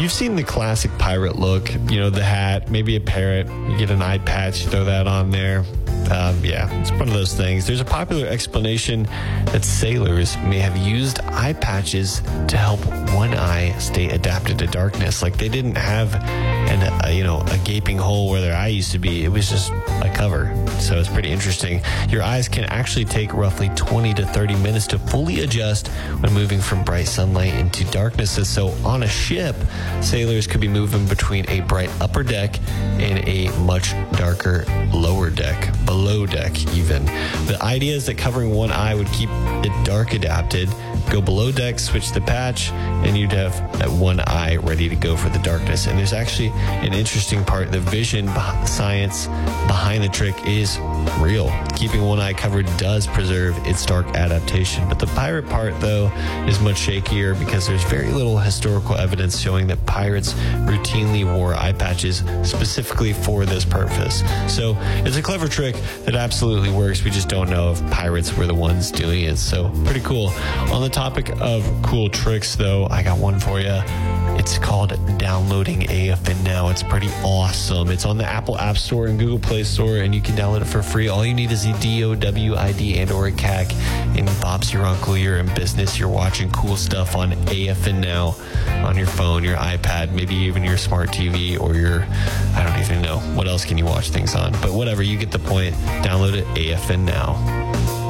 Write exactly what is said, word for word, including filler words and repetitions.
You've seen the classic pirate look, you know, the hat, maybe a parrot, you get an eye patch, throw that on there. Um, yeah, it's one of those things. There's a popular explanation that sailors may have used eye patches to help one eye stay adapted to darkness. Like they didn't have an, a, you know, a gaping hole where their eye used to be. It was just a cover. So it's pretty interesting. Your eyes can actually take roughly twenty to thirty minutes to fully adjust when moving from bright sunlight into darkness. And so on a ship, sailors could be moving between a bright upper deck and a much darker lower deck, below deck even. The idea is that covering one eye would keep it dark adapted. Go below deck, switch the patch, and you'd have that one eye ready to go for the darkness. And there's actually an interesting part. The vision beh- science behind the trick is real. Keeping one eye covered does preserve its dark adaptation. But the pirate part, though, is much shakier because there's very little historical evidence showing that pirates routinely wore eye patches specifically for this purpose. So it's a clever trick that absolutely works. We just don't know if pirates were the ones doing it. So pretty cool. On the topic of cool tricks, though, I got one for you. It's called downloading A F N Now. It's pretty awesome. It's on the Apple App Store and Google Play Store, and you can download it for free. All you need is a D O W I D and or a C A C. And Bob's your uncle, you're in business, you're watching cool stuff on A F N Now on your phone, your iPad, maybe even your smart T V or your, I don't even know. What else can you watch things on? But whatever, you get the point. Download it, A F N Now.